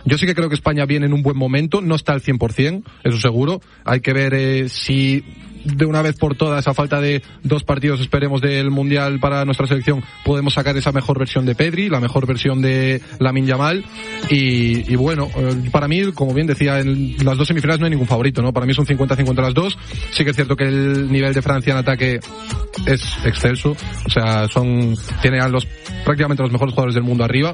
Yo sí que creo que España viene en un buen momento, no está al 100%, eso seguro. Hay que ver si de una vez por todas, a falta de 2 partidos, esperemos, del Mundial para nuestra selección, podemos sacar esa mejor versión de Pedri, la mejor versión de Lamine Yamal. Y bueno, para mí, como bien decía, en las 2 semifinales no hay ningún favorito, ¿no? Para mí son 50-50 las 2. Sí que es cierto que el nivel de Francia en ataque es excelso, o sea, tiene a prácticamente los mejores jugadores del mundo arriba.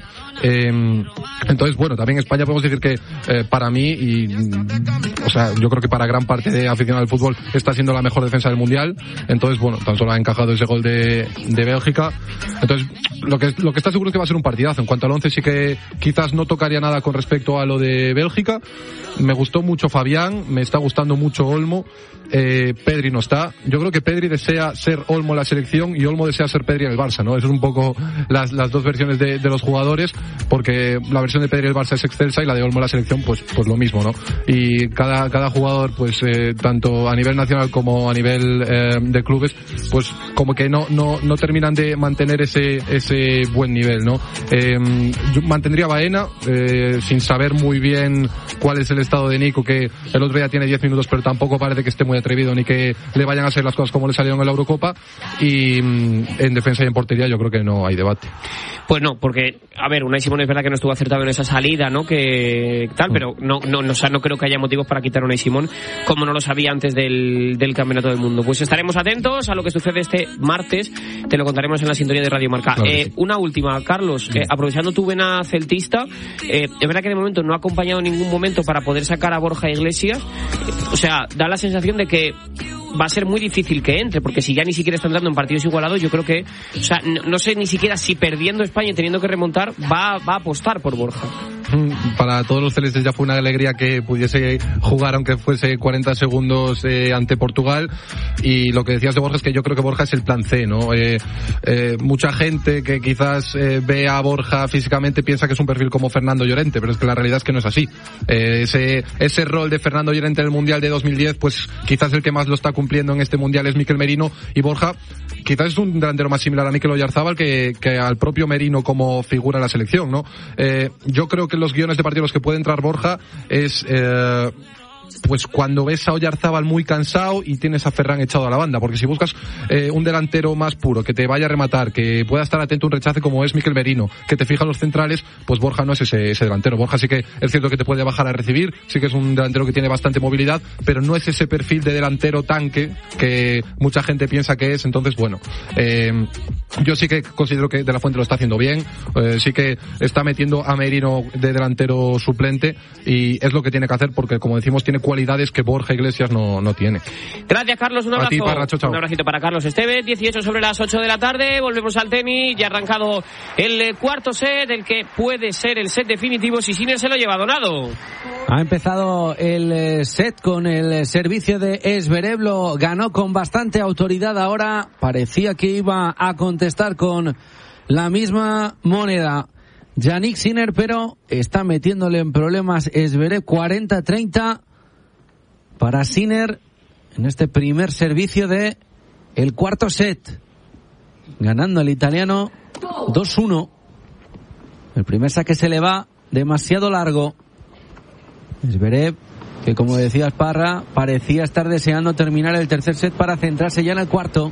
Entonces, bueno, también España podemos decir que para mí, o sea, yo creo que para gran parte de aficionados al fútbol está siendo la mejor defensa del Mundial. Entonces, bueno, tan solo ha encajado ese gol de Bélgica. Entonces, lo que está seguro es que va a ser un partidazo. En cuanto al 11, sí que quizás no tocaría nada con respecto a lo de Bélgica. Me gustó mucho Fabián, me está gustando mucho Olmo. Pedri no está. Yo creo que Pedri desea ser Olmo en la selección y Olmo desea ser Pedri en el Barça, ¿no? Eso es un poco las 2 versiones de los jugadores, porque la versión de Pedri en el Barça es excelsa y la de Olmo en la selección pues lo mismo, ¿no? Y cada jugador, pues tanto a nivel nacional como a nivel de clubes, pues como que no terminan de mantener ese buen nivel, ¿no? Yo mantendría a Baena, sin saber muy bien cuál es el estado de Nico, que el otro día tiene 10 minutos, pero tampoco parece que esté muy atrevido ni que le vayan a hacer las cosas como le salieron en la Eurocopa. Y en defensa y en portería yo creo que no hay debate. Pues no, porque, a ver, Unai Simón es verdad que no estuvo acertado en esa salida, ¿no? Que tal, pero no creo que haya motivos para quitar a Unai Simón, como no lo sabía antes del Campeonato del Mundo. Pues estaremos atentos a lo que sucede este martes, te lo contaremos en la sintonía de Radio Marca. Claro, sí. Una última, Carlos, aprovechando tu vena celtista, es verdad que de momento no ha acompañado en ningún momento para poder sacar a Borja Iglesias, o sea, da la sensación de que va a ser muy difícil que entre, porque si ya ni siquiera está entrando en partidos igualados, yo creo que, o sea, no sé ni siquiera si perdiendo España y teniendo que remontar va a apostar por Borja. Para todos los celestes ya fue una alegría que pudiese jugar, aunque fuese 40 segundos ante Portugal. Y lo que decías de Borja es que yo creo que Borja es el plan C, ¿no? Mucha gente que quizás ve a Borja físicamente piensa que es un perfil como Fernando Llorente, pero es que la realidad es que no es así. Ese rol de Fernando Llorente en el Mundial de 2010, pues quizás el que más lo está cumpliendo en este Mundial es Mikel Merino, y Borja quizás es un delantero más similar a Mikel Oyarzabal que al propio Merino como figura en la selección, ¿no? Yo creo que los guiones de partidos que puede entrar Borja es pues cuando ves a Oyarzabal muy cansado y tienes a Ferran echado a la banda, porque si buscas un delantero más puro, que te vaya a rematar, que pueda estar atento a un rechace como es Mikel Merino, que te fija los centrales, pues Borja no es ese delantero. Borja sí que es cierto que te puede bajar a recibir, sí que es un delantero que tiene bastante movilidad, pero no es ese perfil de delantero tanque que mucha gente piensa que es. Entonces, bueno, yo sí que considero que De la Fuente lo está haciendo bien, sí que está metiendo a Merino de delantero suplente, y es lo que tiene que hacer, porque como decimos, tiene cualidades que Borja Iglesias no tiene. Gracias, Carlos, un abrazo. A ti, Parra, chao. Un abracito para Carlos Esteve. 18 sobre las 8 de la tarde, volvemos al tenis. Ya ha arrancado el cuarto set, el que puede ser el set definitivo si Sinner se lo lleva Donado. Ha empezado el set con el servicio de Zverev, lo ganó con bastante autoridad. Ahora parecía que iba a contestar con la misma moneda Jannik Sinner, pero está metiéndole en problemas Zverev. 40-30 para Sinner en este primer servicio de el cuarto set, ganando el italiano 2-1. El primer saque se le va demasiado largo. Zverev, que como decías, Parra, parecía estar deseando terminar el tercer set para centrarse ya en el cuarto.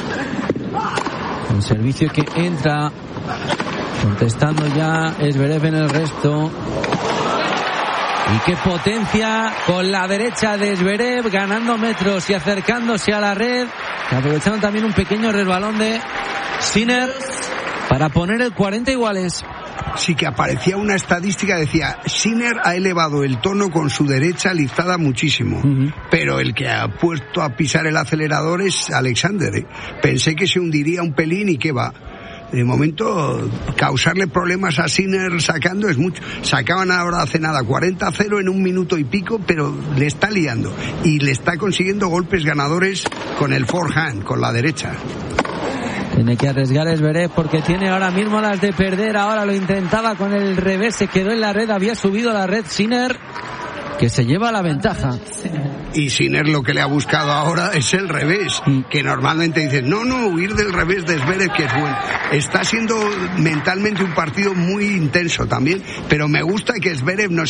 El servicio que entra, contestando ya Zverev en el resto. Y qué potencia con la derecha de Zverev, ganando metros y acercándose a la red, aprovechando también un pequeño resbalón de Sinner para poner el 40 iguales. Sí que aparecía una estadística, decía, Sinner ha elevado el tono con su derecha lizada muchísimo, pero el que ha puesto a pisar el acelerador es Alexander, Pensé que se hundiría un pelín y qué va. De momento, causarle problemas a Sinner sacando es mucho. Sacaban ahora hace nada 40-0 en un minuto y pico, pero le está liando. Y le está consiguiendo golpes ganadores con el forehand, con la derecha. Tiene que arriesgar Zverev porque tiene ahora mismo las de perder. Ahora lo intentaba con el revés, se quedó en la red, había subido a la red Sinner, que se lleva la ventaja. Y Sinner lo que le ha buscado ahora es el revés, que normalmente dices, no, huir del revés de Zverev, que es bueno. Está siendo mentalmente un partido muy intenso también, pero me gusta que Zverev no